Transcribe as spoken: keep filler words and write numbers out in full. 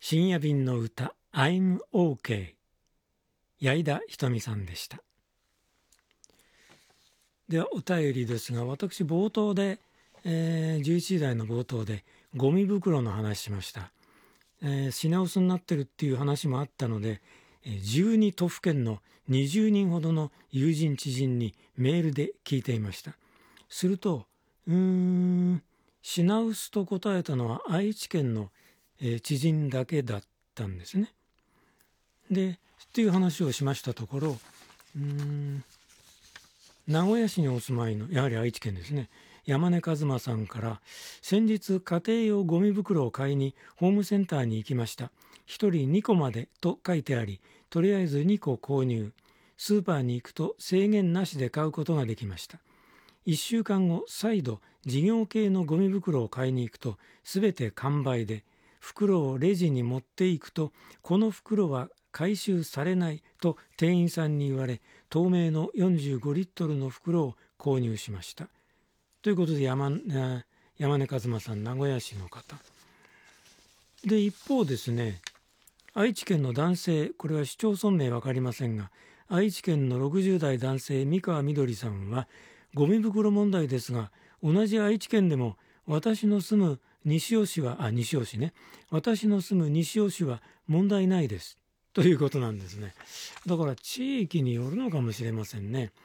深夜便の歌 I'm OK 矢井田ひとみさんでした。ではお便りですが、私冒頭で、えー、じゅういちじ台の冒頭でゴミ袋の話しました。えー、品薄になってるっていう話もあったので、じゅうに都府県のにじゅうにんほどの友人知人にメールで聞いていました。するとうーん品薄と答えたのは愛知県の、えー、知人だけだったんですね。でっていう話をしましたところ、うーん名古屋市にお住まいのやはり愛知県ですね、山根一馬さんから、先日家庭用ゴミ袋を買いにホームセンターに行きました。ひとりにこまでと書いてあり、とりあえずにこ購入。スーパーに行くと制限なしで買うことができました。いっしゅうかんご、再度事業系のゴミ袋を買いに行くとすべて完売で、袋をレジに持っていくと、この袋は回収されないと店員さんに言われ、透明のよんじゅうごリットルの袋を購入しました。ということで 山, 山根一馬さん、名古屋市の方で、一方ですね、愛知県の男性、これは市町村名分かりませんが、愛知県のろくじゅう代男性三川みどりさんは、ゴミ袋問題ですが、同じ愛知県でも私の住む西尾市はあ西尾市ね私の住む西尾市は問題ないですということなんですね。だから地域によるのかもしれませんね。